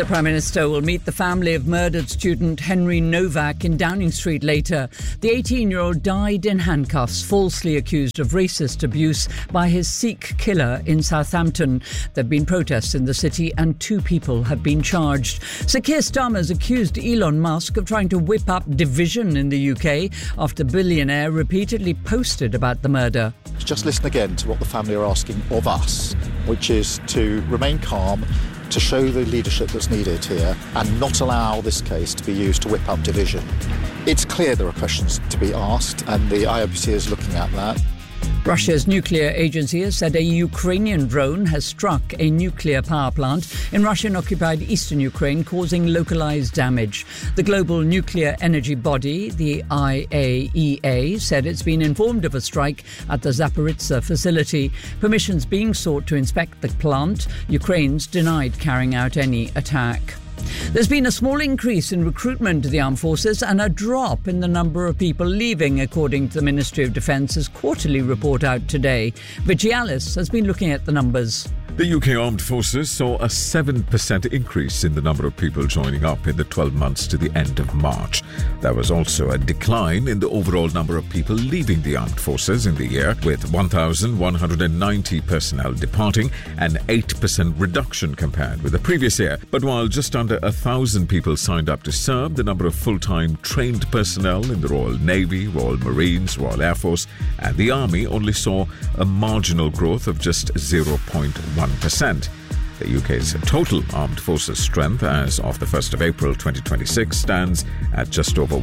The Prime Minister will meet the family of murdered student Henry Novak in Downing Street later. The 18-year-old died in handcuffs, falsely accused of racist abuse by his Sikh killer in Southampton. There have been protests in the city and 2 people have been charged. Sir Keir Starmer's accused Elon Musk of trying to whip up division in the UK after billionaire repeatedly posted about the murder. Just listen again to what the family are asking of us, which is to remain calm, to show the leadership that's needed here and not allow this case to be used to whip up division. It's clear there are questions to be asked and the IOPC is looking at that. Russia's nuclear agency has said a Ukrainian drone has struck a nuclear power plant in Russian-occupied eastern Ukraine, causing localized damage. The global nuclear energy body, the IAEA, said it's been informed of a strike at the Zaporizhzhia facility. Permissions being sought to inspect the plant. Ukraine's denied carrying out any attack. There's been a small increase in recruitment to the armed forces and a drop in the number of people leaving, according to the Ministry of Defence's quarterly report out today. Vigialis has been looking at the numbers. The UK Armed Forces saw a 7% increase in the number of people joining up in the 12 months to the end of March. There was also a decline in the overall number of people leaving the Armed Forces in the year, with 1,190 personnel departing, an 8% reduction compared with the previous year. But while just under 1,000 people signed up to serve, the number of full-time trained personnel in the Royal Navy, Royal Marines, Royal Air Force and the Army only saw a marginal growth of just 0.1%. The UK's total armed forces strength as of the 1st of April 2026 stands at just over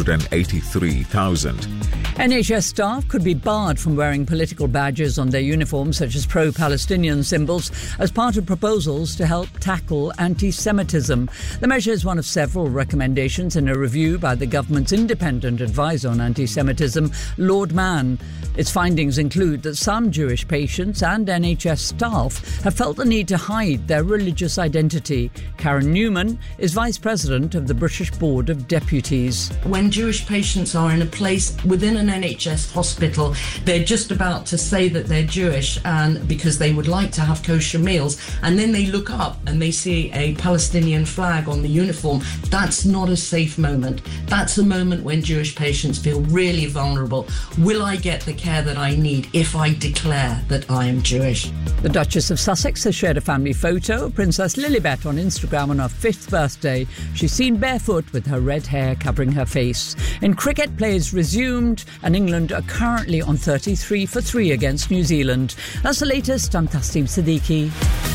183,000. NHS staff could be barred from wearing political badges on their uniforms, such as pro-Palestinian symbols, as part of proposals to help tackle anti-Semitism. The measure is one of several recommendations in a review by the government's independent advisor on anti-Semitism, Lord Mann. Its findings include that some Jewish patients and NHS staff have felt the need to hide their religious identity. Karen Newman is Vice President of the British Board of Deputies. When Jewish patients are in a place within an NHS hospital, they're just about to say that they're Jewish and because they would like to have kosher meals, and then they look up and they see a Palestinian flag on the uniform. That's not a safe moment. That's a moment when Jewish patients feel really vulnerable. Will I get the care that I need if I declare that I am Jewish? The Duchess of Sussex has shared a family photo of Princess Lilibet on Instagram on her 5th birthday. She's seen barefoot with her red hair covering her face. In cricket, play is resumed and England are currently on 33 for 3 against New Zealand. That's the latest. I'm Tasneem Siddiqui.